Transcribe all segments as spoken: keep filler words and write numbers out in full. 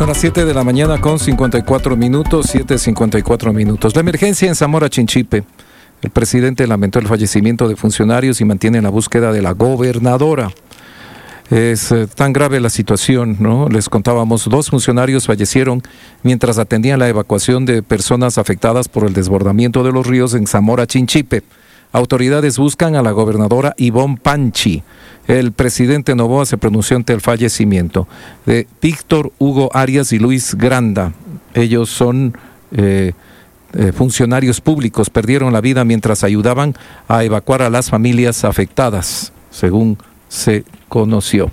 Son las siete de la mañana con cincuenta y cuatro minutos, siete cincuenta y cuatro minutos. La emergencia en Zamora Chinchipe. El presidente lamentó el fallecimiento de funcionarios y mantiene la búsqueda de la gobernadora. Es eh, tan grave la situación, ¿no? Les contábamos, dos funcionarios fallecieron mientras atendían la evacuación de personas afectadas por el desbordamiento de los ríos en Zamora Chinchipe. Autoridades buscan a la gobernadora Ivonne Panchi. El presidente Noboa se pronunció ante el fallecimiento de Víctor Hugo Arias y Luis Granda. Ellos son eh, eh, funcionarios públicos, perdieron la vida mientras ayudaban a evacuar a las familias afectadas, según se conoció.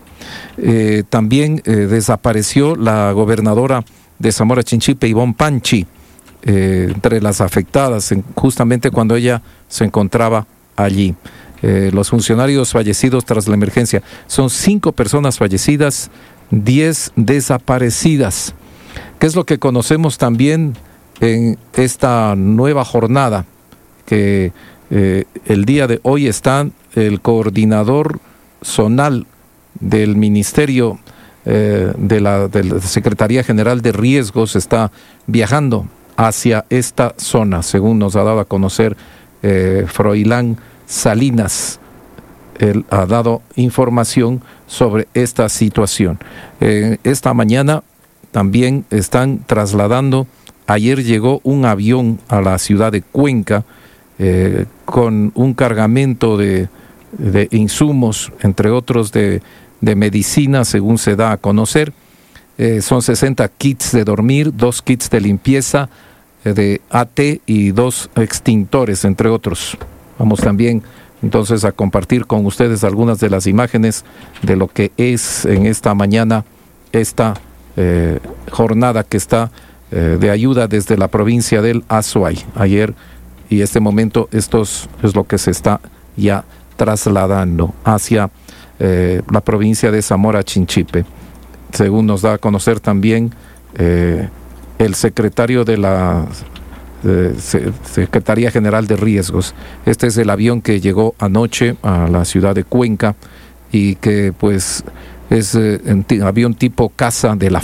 Eh, también eh, desapareció la gobernadora de Zamora Chinchipe, Ivonne Panchi, eh, entre las afectadas, en, justamente cuando ella se encontraba allí. Eh, los funcionarios fallecidos tras la emergencia son cinco personas fallecidas, diez desaparecidas. ¿Qué es lo que conocemos también en esta nueva jornada? Que eh, el día de hoy está el coordinador zonal del Ministerio eh, de, la, de la Secretaría General de Riesgos, está viajando hacia esta zona, según nos ha dado a conocer eh, Froilán Salinas. Él ha dado información sobre esta situación. Eh, esta mañana también están trasladando, ayer llegó un avión a la ciudad de Cuenca eh, con un cargamento de, de insumos, entre otros de, de medicina, según se da a conocer. Eh, son sesenta kits de dormir, dos kits de limpieza, eh, de A T y dos extintores, entre otros. Vamos también entonces a compartir con ustedes algunas de las imágenes de lo que es en esta mañana esta eh, jornada que está eh, de ayuda desde la provincia del Azuay. Ayer y este momento esto es lo que se está ya trasladando hacia eh, la provincia de Zamora Chinchipe. Según nos da a conocer también eh, el secretario de la eh, Secretaría General de Riesgos. Este es el avión que llegó anoche a la ciudad de Cuenca y que pues es eh, un avión tipo caza de la